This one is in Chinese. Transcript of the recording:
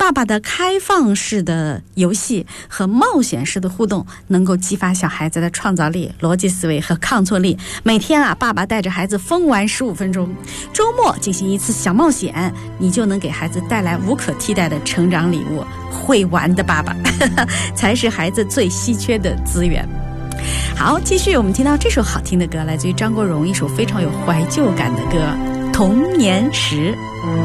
爸爸的开放式的游戏和冒险式的互动能够激发小孩子的创造力、逻辑思维和抗挫力。每天啊，爸爸带着孩子疯玩15分钟，周末进行一次小冒险，你就能给孩子带来无可替代的成长礼物。会玩的爸爸才是孩子最稀缺的资源。好，继续我们听到这首好听的歌，来自于张国荣，一首非常有怀旧感的歌《童年时》。